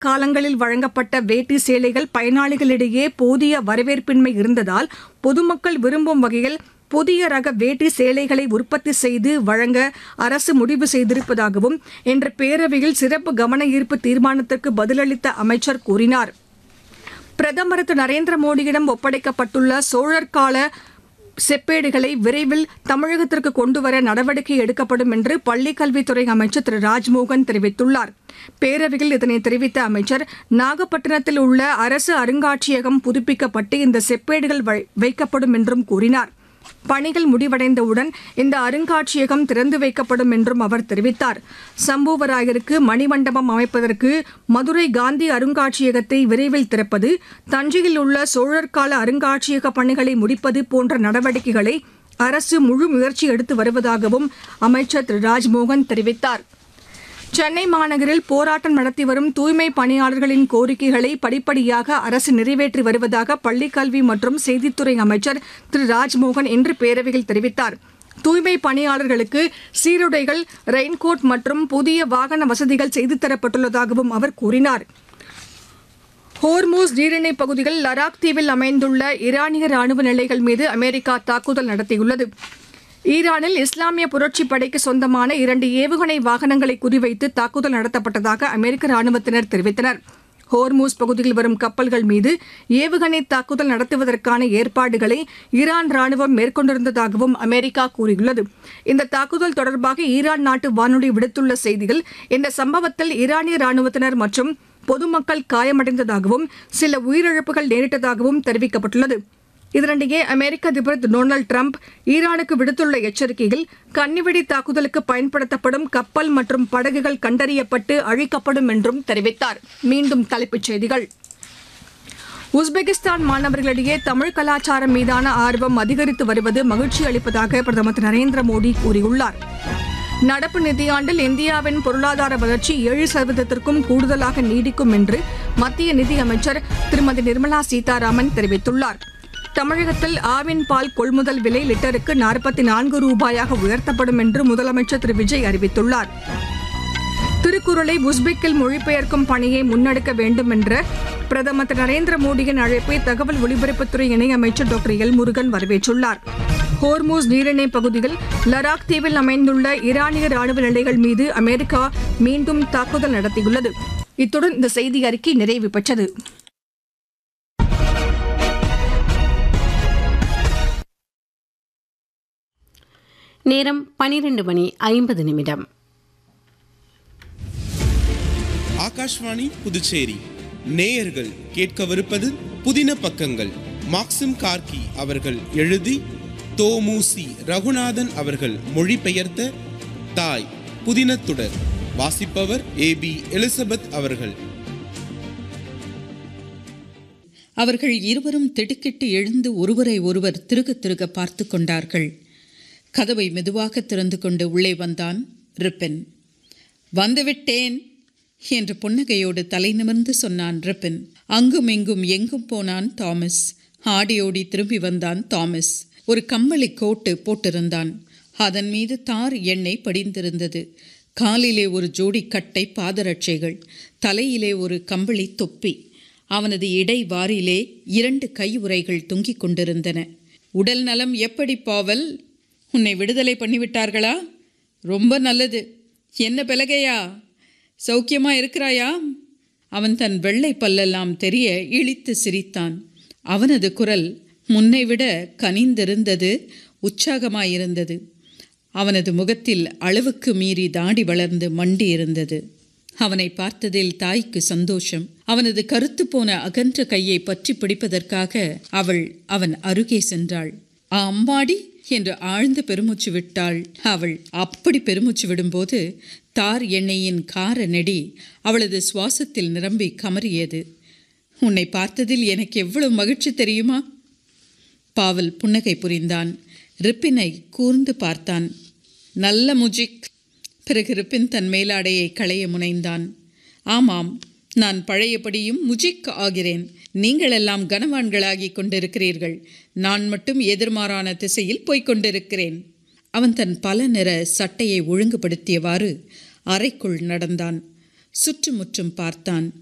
காலங்களில் வழங்கப்பட்ட வேட்டி சேலைகள் பயனாளிகளிடையே போதிய வரவேற்பின்மை இருந்ததால் பொதுமக்கள் விரும்பும் வகையில் புதிய ரக வேட்டி சேலைகளை உற்பத்தி செய்து வழங்க அரசு முடிவு செய்திருப்பதாகவும் இன்று பேரவையில் சிறப்பு கவன ஈர்ப்பு தீர்மானத்திற்கு பதிலளித்த அமைச்சர் கூறினார். பிரதமர் திரு நரேந்திர மோடியிடம் ஒப்படைக்கப்பட்டுள்ள சோழர் கால செப்பேடுகளை விரைவில் தமிழகத்திற்கு கொண்டுவர நடவடிக்கை எடுக்கப்படும் என்று பள்ளிக்கல்வித்துறை அமைச்சர் திரு ராஜ்மோகன் தெரிவித்துள்ளார். பேரவையில் இதனை தெரிவித்த அமைச்சர், நாகப்பட்டினத்தில் உள்ள அரசு அருங்காட்சியகம் புதுப்பிக்கப்பட்டு இந்த செப்பேடுகள் வைக்கப்படும் என்றும் கூறினார். பணிகள் முடிவடைந்தவுடன் இந்த அருங்காட்சியகம் திறந்து வைக்கப்படும் என்றும் அவர் தெரிவித்தார். சம்புவராயருக்கு மணிமண்டபம் அமைப்பதற்கு மதுரை காந்தி அருங்காட்சியகத்தை விரைவில் திறப்பது, தஞ்சையில் உள்ள சோழர் கால அருங்காட்சியக பணிகளை முடிப்பது போன்ற நடவடிக்கைகளை அரசு முழு முயற்சி எடுத்து வருவதாகவும் அமைச்சர் திரு ராஜ்மோகன் தெரிவித்தார். சென்னை மாநகரில் போராட்டம் நடத்தி வரும் தூய்மை பணியாளர்களின் கோரிக்கைகளை படிப்படியாக அரசு நிறைவேற்றி வருவதாக பள்ளிக்கல்வி மற்றும் செய்தித்துறை அமைச்சர் திரு ராஜ்மோகன் இன்று பேரவையில் தெரிவித்தார். தூய்மை பணியாளர்களுக்கு சீருடைகள், ரெயின்கோட் மற்றும் புதிய வாகன வசதிகள் செய்து தரப்பட்டுள்ளதாகவும் அவர் கூறினார். ஹோர்மூஸ் நீரிணை பகுதியில் லடாக் தீவில் அமைந்துள்ள ஈரானிய ராணுவ நிலைகள் மீது அமெரிக்கா தாக்குதல் நடத்தியுள்ளது. ஈரானில் இஸ்லாமிய புரட்சிப் படைக்கு சொந்தமான 2 ஏவுகணை வாகனங்களை குறிவைத்து தாக்குதல் நடத்தப்பட்டதாக அமெரிக்க ராணுவத்தினர் தெரிவித்தனர். ஹோர்மூஸ் பகுதியில் வரும் கப்பல்கள் மீது ஏவுகணை தாக்குதல் நடத்துவதற்கான ஏற்பாடுகளை ஈரான் ராணுவம் மேற்கொண்டிருந்ததாகவும் அமெரிக்கா கூறியுள்ளது. இந்த தாக்குதல் தொடர்பாக ஈரான் நாட்டு வானொலி விடுத்துள்ள செய்தியில், இந்த சம்பவத்தில் ஈரானிய ராணுவத்தினர் மற்றும் பொதுமக்கள் காயமடைந்ததாகவும் சில உயிரிழப்புகள் நேரிட்டதாகவும் தெரிவிக்கப்பட்டுள்ளது. இதனிடையே அமெரிக்க அதிபர் டொனால்டு டிரம்ப் ஈரானுக்கு விடுத்துள்ள எச்சரிக்கையில், கன்னிவெடி தாக்குதலுக்கு பயன்படுத்தப்படும் கப்பல் மற்றும் படகுகள் கண்டறியப்பட்டு அழிக்கப்படும் என்றும் தெரிவித்தார். மீண்டும் தலைப்புச் செய்திகள். உஸ்பெகிஸ்தான் மாணவர்களிடையே தமிழ் கலாச்சாரம் மீதான ஆர்வம் அதிகரித்து வருவது மகிழ்ச்சி அளிப்பதாக பிரதமர் திரு நரேந்திர மோடி கூறியுள்ளார். நடப்பு நிதியாண்டில் இந்தியாவின் பொருளாதார வளர்ச்சி 7% கூடுதலாக நீடிக்கும் என்று மத்திய நிதியமைச்சர் திருமதி நிர்மலா சீதாராமன் தெரிவித்துள்ளார். தமிழகத்தில் ஆவின் பால் கொள்முதல் விலை லிட்டருக்கு 44 ரூபாயாக உயர்த்தப்படும் என்று முதலமைச்சர் திரு விஜய் அறிவித்துள்ளார். திருக்குறளை உஸ்பெக்கில் மொழிபெயர்க்கும் பணியை முன்னெடுக்க வேண்டும் என்ற பிரதமர் திரு நரேந்திர மோடியின் அழைப்பை தகவல் ஒலிபரப்புத்துறை இணையமைச்சர் டாக்டர் எல் முருகன் வரவேற்றுள்ளார். ஹோர்மூஸ் நீரிணை பகுதியில் லடாக் தீவில் அமைந்துள்ள ஈரானிய ராணுவ நிலைகள் மீது அமெரிக்கா மீண்டும் தாக்குதல் நடத்தியுள்ளது. இத்துடன் இந்த செய்தி அறிக்கை நிறைவு பெற்றது. நேரம் 12:50. ஆகாஷ்வாணி புதுச்சேரி நேயர்கள் கேட்கவிருப்பது புதின பக்கங்கள். மாக்சிம் கார்கி அவர்கள் எழுதி தோமுசி ரகுநாதன் அவர்கள் மொழிபெயர்த்த தாய் புதினத்துடர். வாசிப்பவர் ஏபி எலிசபெத் அவர்கள். அவர்கள் இருவரும் திடுக்கிட்டு எழுந்து ஒருவரை ஒருவர் திருக திருக பார்த்து கொண்டார்கள். கதவை மெதுவாக திறந்து கொண்டு உள்ளே வந்தான் ரிப்பன். வந்துவிட்டேன் என்று புன்னகையோடு தலை நிமிர்ந்து சொன்னான் ரிப்பன். அங்கும் இங்கும் எங்கும் போனான் தாமஸ். ஆடியோடி திரும்பி வந்தான் தாமஸ். ஒரு கம்பளி கோட்டு போட்டிருந்தான். அதன் மீது தார் எண்ணெய் படிந்திருந்தது. காலிலே ஒரு ஜோடி கட்டை பாதரட்சைகள், தலையிலே ஒரு கம்பளி தொப்பி. அவனது இடை வாரிலே 2 கை உறைகள் தொங்கிக் கொண்டிருந்தன. உடல் நலம் எப்படி பாவல்? உன்னை விடுதலை பண்ணிவிட்டார்களா? ரொம்ப நல்லது. என்ன பிலகையா, சௌக்கியமா இருக்கிறாயா? அவன் தன் வெள்ளை பல்லெல்லாம் தெரிய இழித்து சிரித்தான். அவனது குரல் முன்னை விட கனிந்திருந்தது, உற்சாகமாயிருந்தது. அவனது முகத்தில் அளவுக்கு மீறி தாடி வளர்ந்து மண்டி இருந்தது. அவனை பார்த்ததில் தாய்க்கு சந்தோஷம். அவனது கருத்து போன அகன்ற கையை பற்றி பிடிப்பதற்காக அவன் அருகே சென்றாள். அம்மாடி என்று ஆழ்ந்து பெருமூச்சு விட்டாள் அவள். அப்படி பெருமூச்சு விடும்போது தார் எண்ணெயின் கார நெடி அவளது சுவாசத்தில் நிரம்பி கமறியது. உன்னை பார்த்ததில் எனக்கு எவ்வளவு மகிழ்ச்சி தெரியுமா? பாவல் புன்னகை புரிந்தான். ரிப்பினை கூர்ந்து பார்த்தான். நல்ல முஜிக். பிறகு ரிப்பின் தன் மேலாடையை களைய முனைந்தான். ஆமாம், நான் பழையபடியும் முஜிக் ஆகிறேன். நீங்களெல்லாம் கனவான்களாகி கொண்டிருக்கிறீர்கள். நான் மட்டும் எதிர்மாறான திசையில் போய்கொண்டிருக்கிறேன். அவன் தன் பல நிற சட்டையை ஒழுங்குபடுத்தியவாறு அறைக்குள் நடந்தான். சுற்றுமுற்றும் பார்த்தான்.